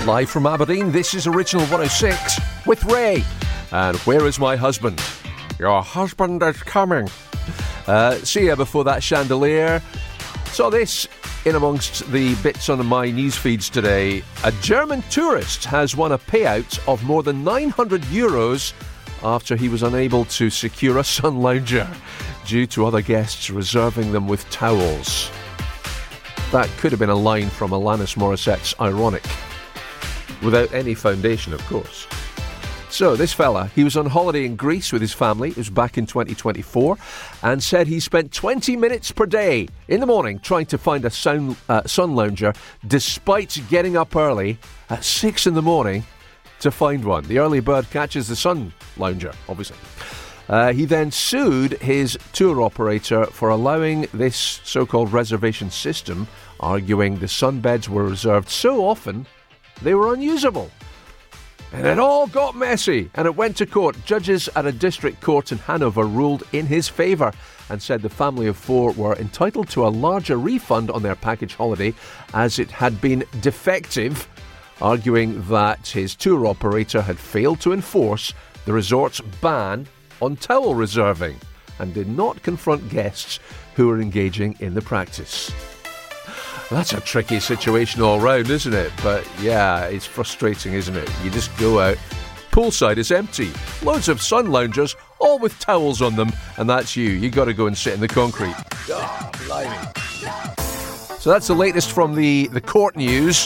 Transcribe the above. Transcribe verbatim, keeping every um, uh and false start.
Live from Aberdeen, this is Original one oh six with Ray. And where is my husband? Your husband is coming. Uh, see ya before that chandelier. Saw this in amongst the bits on my news feeds today. A German tourist has won a payout of more than nine hundred euros after he was unable to secure a sun lounger due to other guests reserving them with towels. That could have been a line from Alanis Morissette's Ironic. Without any foundation, of course. So, this fella, he was on holiday in Greece with his family. It was back in twenty twenty-four. And said he spent twenty minutes per day in the morning trying to find a sun, uh, sun lounger, despite getting up early at six in the morning to find one. The early bird catches the sun lounger, obviously. Uh, he then sued his tour operator for allowing this so-called reservation system, arguing the sunbeds were reserved so often they were unusable. And it all got messy, and it went to court. Judges at a district court in Hanover ruled in his favour and said the family of four were entitled to a larger refund on their package holiday as it had been defective, arguing that his tour operator had failed to enforce the resort's ban on towel reserving and did not confront guests who were engaging in the practice. That's a tricky situation all round, isn't it? But yeah, it's frustrating, isn't it? You just go out, poolside is empty, loads of sun loungers, all with towels on them, and that's you. You got to go and sit in the concrete. Oh, blimey. So that's the latest from the, the court news.